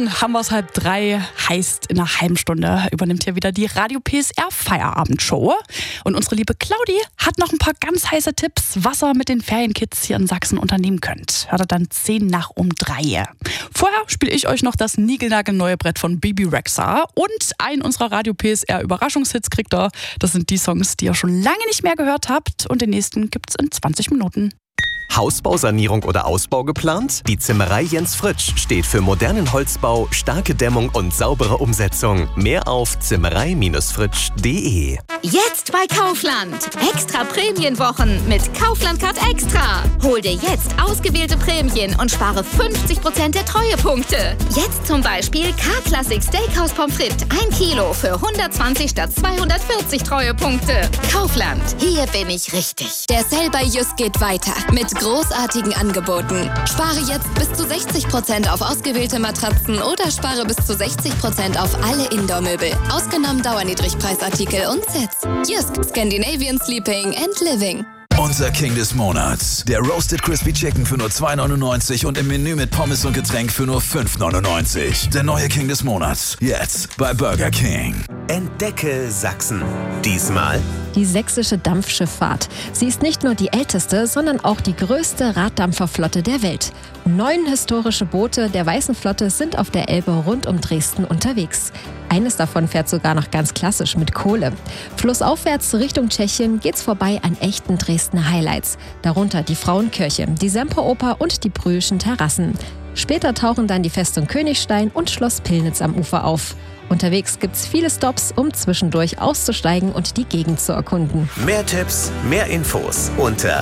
Minuten haben wir es 2:30. Heißt, in einer halben Stunde übernimmt hier wieder die Radio PSR Feierabendshow. Und unsere liebe Claudi hat noch ein paar ganz heiße Tipps, was ihr mit den Ferienkids hier in Sachsen unternehmen könnt. Hört ihr dann 2:10. Vorher spiele ich euch noch das niegelnagelneue Brett von Bibi Rexha. Und einen unserer Radio PSR Überraschungshits kriegt ihr. Das sind die Songs, die ihr schon lange nicht mehr gehört habt. Und den nächsten gibt's in 20 Minuten. Hausbausanierung oder Ausbau geplant? Die Zimmerei Jens Fritsch steht für modernen Holzbau, starke Dämmung und saubere Umsetzung. Mehr auf zimmerei-fritsch.de. Jetzt bei Kaufland. Extra Prämienwochen mit Kaufland Card Extra. Hol dir jetzt ausgewählte Prämien und spare 50% der Treuepunkte. Jetzt zum Beispiel K-Classic Steakhouse Pommes frites 1 Kilo für 120 statt 240 Treuepunkte. Kaufland. Hier bin ich richtig. Der Sale bei Just geht weiter mit großartigen Angeboten. Spare jetzt bis zu 60% auf ausgewählte Matratzen oder spare bis zu 60% auf alle Indoor-Möbel. Ausgenommen Dauerniedrigpreisartikel und Sets. Just Scandinavian Sleeping and Living. Unser King des Monats. Der Roasted Crispy Chicken für nur 2,99 und im Menü mit Pommes und Getränk für nur 5,99. Der neue King des Monats. Jetzt bei Burger King. Entdecke Sachsen. Diesmal die sächsische Dampfschifffahrt. Sie ist nicht nur die älteste, sondern auch die größte Raddampferflotte der Welt. 9 historische Boote der Weißen Flotte sind auf der Elbe rund um Dresden unterwegs. Eines davon fährt sogar noch ganz klassisch mit Kohle. Flussaufwärts Richtung Tschechien geht's vorbei an echten Dresdner Highlights. Darunter die Frauenkirche, die Semperoper und die Brühlschen Terrassen. Später tauchen dann die Festung Königstein und Schloss Pillnitz am Ufer auf. Unterwegs gibt's viele Stops, um zwischendurch auszusteigen und die Gegend zu erkunden. mehr Tipps, mehr Infos unter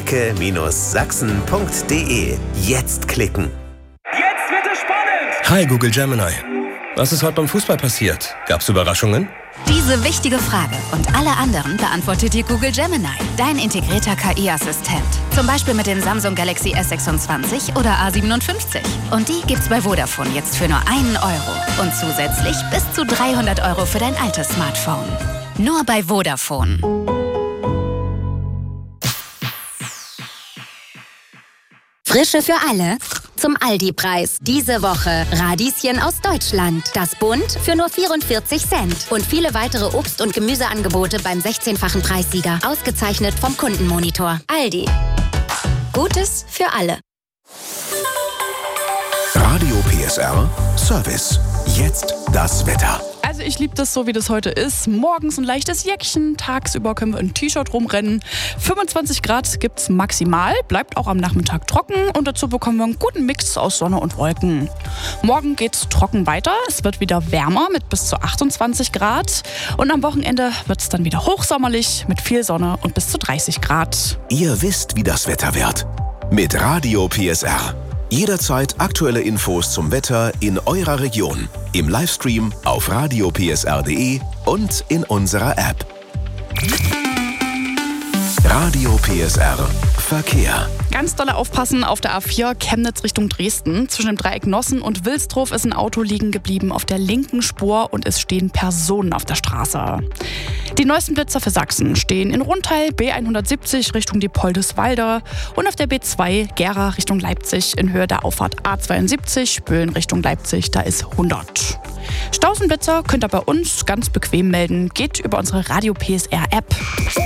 entdecke-sachsen.de. Jetzt klicken. Jetzt wird es spannend! Hi Google Gemini. Was ist heute beim Fußball passiert? Gab's Überraschungen? Diese wichtige Frage und alle anderen beantwortet dir Google Gemini, dein integrierter KI-Assistent. Zum Beispiel mit dem Samsung Galaxy S26 oder A57. Und die gibt's bei Vodafone jetzt für nur 1 Euro. Und zusätzlich bis zu 300 Euro für dein altes Smartphone. Nur bei Vodafone. Frische für alle zum Aldi-Preis. Diese Woche Radieschen aus Deutschland. Das Bund für nur 44 Cent. Und viele weitere Obst- und Gemüseangebote beim 16-fachen Preissieger. Ausgezeichnet vom Kundenmonitor. Aldi. Gutes für alle. Radio PSR Service. Jetzt das Wetter. Also ich liebe das so, wie das heute ist. Morgens ein leichtes Jäckchen, tagsüber können wir in T-Shirt rumrennen. 25 Grad gibt's maximal, bleibt auch am Nachmittag trocken und dazu bekommen wir einen guten Mix aus Sonne und Wolken. Morgen geht's trocken weiter, es wird wieder wärmer mit bis zu 28 Grad und am Wochenende wird's dann wieder hochsommerlich mit viel Sonne und bis zu 30 Grad. Ihr wisst, wie das Wetter wird. Mit Radio PSR. Jederzeit aktuelle Infos zum Wetter in eurer Region. Im Livestream auf radiopsr.de und in unserer App. Radio PSR Verkehr. Ganz doll aufpassen auf der A4 Chemnitz Richtung Dresden. Zwischen dem Dreieck Nossen und Wilsdruf ist ein Auto liegen geblieben auf der linken Spur und es stehen Personen auf der Straße. Die neuesten Blitzer für Sachsen stehen in Rundteil B170 Richtung Diepoldeswalde und auf der B2 Gera Richtung Leipzig in Höhe der Auffahrt A72 Böhlen Richtung Leipzig, da ist 100. Staus und Blitzer könnt ihr bei uns ganz bequem melden. Geht über unsere Radio PSR App.